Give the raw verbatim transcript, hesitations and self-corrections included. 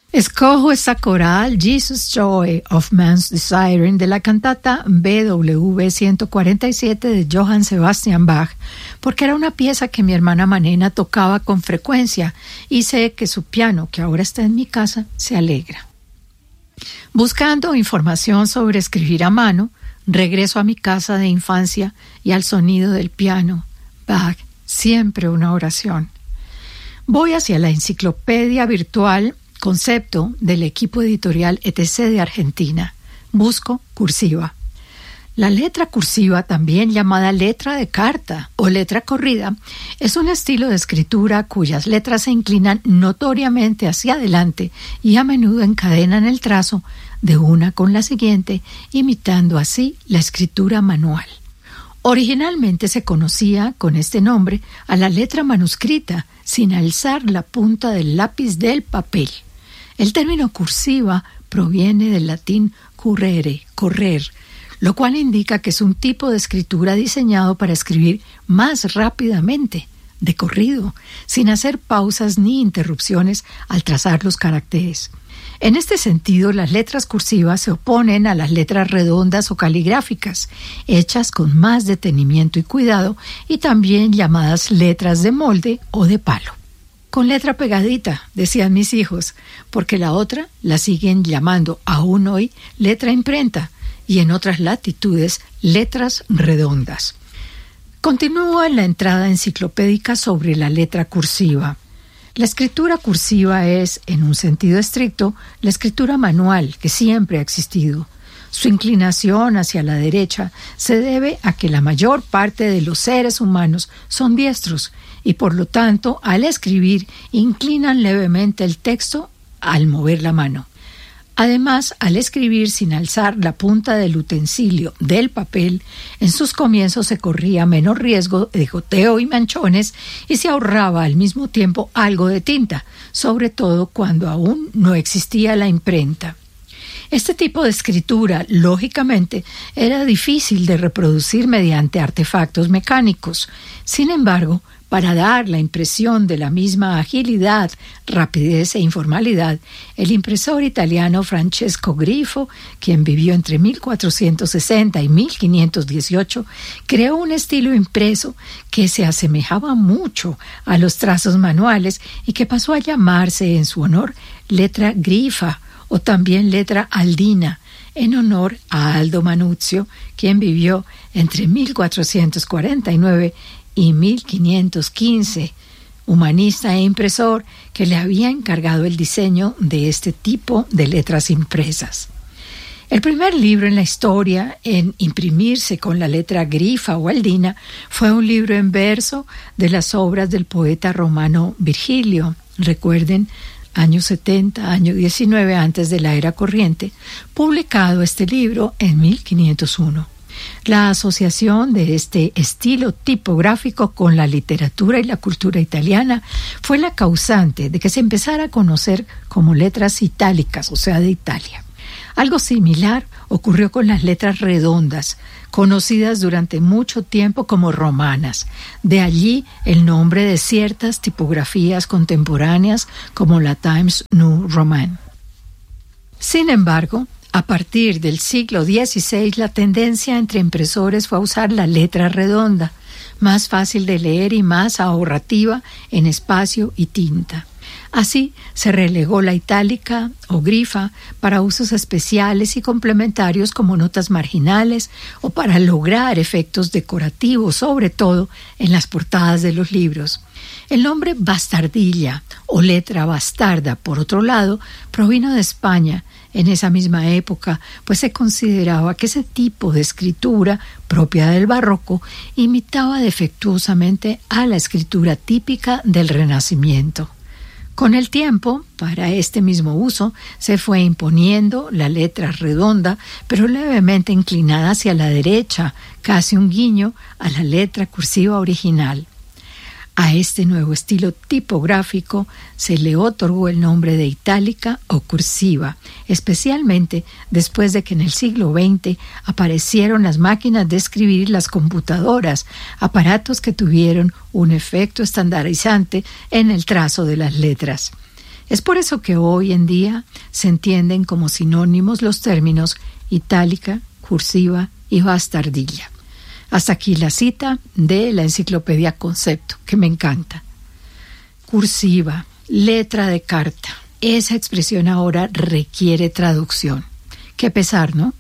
Escojo esta coral Jesus Joy of Man's Desiring de la cantata B W ciento cuarenta y siete de Johann Sebastian Bach, porque era una pieza que mi hermana Manena tocaba con frecuencia y sé que su piano, que ahora está en mi casa, se alegra. Buscando información sobre escribir a mano, regreso a mi casa de infancia y al sonido del piano. Bach, siempre una oración. Voy hacia la enciclopedia virtual Concepto del equipo editorial etcétera de Argentina. Busco cursiva. La letra cursiva, también llamada letra de carta o letra corrida, es un estilo de escritura cuyas letras se inclinan notoriamente hacia adelante y a menudo encadenan el trazo de una con la siguiente, imitando así la escritura manual. Originalmente se conocía con este nombre a la letra manuscrita sin alzar la punta del lápiz del papel. El término cursiva proviene del latín currere, correr, lo cual indica que es un tipo de escritura diseñado para escribir más rápidamente, de corrido, sin hacer pausas ni interrupciones al trazar los caracteres. En este sentido, las letras cursivas se oponen a las letras redondas o caligráficas, hechas con más detenimiento y cuidado, y también llamadas letras de molde o de palo. Con letra pegadita, decían mis hijos, porque la otra la siguen llamando aún hoy letra imprenta y en otras latitudes letras redondas. Continúo en la entrada enciclopédica sobre la letra cursiva. La escritura cursiva es, en un sentido estricto, la escritura manual que siempre ha existido. Su inclinación hacia la derecha se debe a que la mayor parte de los seres humanos son diestros y por lo tanto al escribir inclinan levemente el texto al mover la mano. Además, al escribir sin alzar la punta del utensilio del papel, en sus comienzos se corría menos riesgo de goteo y manchones y se ahorraba al mismo tiempo algo de tinta, sobre todo cuando aún no existía la imprenta. Este tipo de escritura, lógicamente, era difícil de reproducir mediante artefactos mecánicos. Sin embargo, para dar la impresión de la misma agilidad, rapidez e informalidad, el impresor italiano Francesco Grifo, quien vivió entre mil cuatrocientos sesenta y mil quinientos dieciocho, creó un estilo impreso que se asemejaba mucho a los trazos manuales y que pasó a llamarse en su honor letra grifa o también letra aldina, en honor a Aldo Manuzio, quien vivió entre mil cuatrocientos cuarenta y nueve y mil quinientos quince, humanista e impresor que le había encargado el diseño de este tipo de letras impresas. El primer libro en la historia en imprimirse con la letra grifa o aldina fue un libro en verso de las obras del poeta romano Virgilio. Recuerden, año setenta, año diecinueve antes de la era corriente, publicado este libro en mil quinientos uno. La asociación de este estilo tipográfico con la literatura y la cultura italiana fue la causante de que se empezara a conocer como letras itálicas, o sea, de Italia. Algo similar ocurrió con las letras redondas, conocidas durante mucho tiempo como romanas. De allí el nombre de ciertas tipografías contemporáneas como la Times New Roman. Sin embargo, a partir del siglo dieciséis, la tendencia entre impresores fue a usar la letra redonda, más fácil de leer y más ahorrativa en espacio y tinta. Así se relegó la itálica o grifa para usos especiales y complementarios como notas marginales o para lograr efectos decorativos, sobre todo en las portadas de los libros. El nombre bastardilla o letra bastarda, por otro lado, provino de España en esa misma época, pues se consideraba que ese tipo de escritura propia del barroco imitaba defectuosamente a la escritura típica del Renacimiento. Con el tiempo, para este mismo uso, se fue imponiendo la letra redonda, pero levemente inclinada hacia la derecha, casi un guiño a la letra cursiva original. A este nuevo estilo tipográfico se le otorgó el nombre de itálica o cursiva, especialmente después de que en el siglo veinte aparecieron las máquinas de escribir y las computadoras, aparatos que tuvieron un efecto estandarizante en el trazo de las letras. Es por eso que hoy en día se entienden como sinónimos los términos itálica, cursiva y bastardilla. Hasta aquí la cita de la enciclopedia Concepto, que me encanta. Cursiva, letra de carta. Esa expresión ahora requiere traducción. Qué pesar, ¿no?